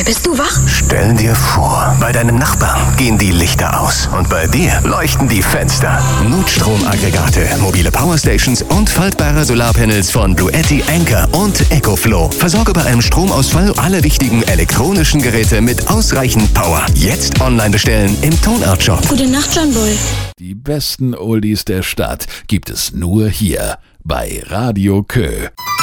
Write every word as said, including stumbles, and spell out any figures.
Bist du wach? Stell dir vor, bei deinem Nachbarn gehen die Lichter aus und bei dir leuchten die Fenster. Notstromaggregate, mobile Powerstations und faltbare Solarpanels von Bluetti, Anker und EcoFlow. Versorge bei einem Stromausfall alle wichtigen elektronischen Geräte mit ausreichend Power. Jetzt online bestellen im Tonart-Shop. Gute Nacht, John Bull. Die besten Oldies der Stadt gibt es nur hier bei Radio Kö.